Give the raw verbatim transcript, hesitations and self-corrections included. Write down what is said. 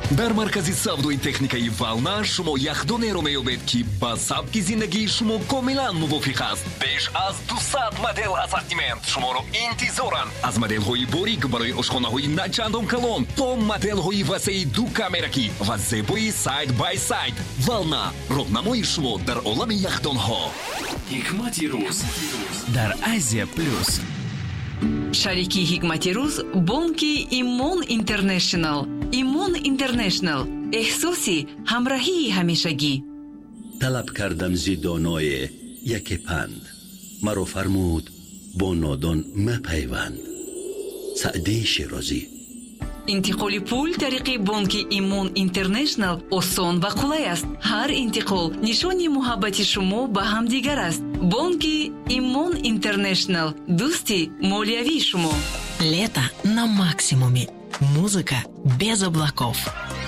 дар маркази савдои техникаи Вална шумо яхдонеро меёбед ки ба сабки зиндагии шумо комилан мувофиқ аст. беш аз дусад модел ассортимент шуморо интизоранд. аз моделҳои борик барои ошхонаҳои начандон калон то моделҳои васеи ду камеракӣ ва зебои сайд бай сайд. Вална роҳнамои шумо дар олами яхдонҳо. ҳикмати рӯз дар Азия плюс. шарики ҳикмати рӯз бонки Имон Интернешнл. Имон Интернешнл эҳсоси ҳамроҳии ҳамешагӣ. талаб кардам зи доное яке панд, маро фармуд бо нодон мапайванд. саъдии широзӣ. интиқоли пул тариқи бонки Имон Интернешнл осон ва қулай аст. ҳар интиқол нишони муҳаббати шумо ба ҳамдигар аст. бонки Имон Интернешнл дӯсти молиявии шумо. Лето на максимуме. Музыка без облаков.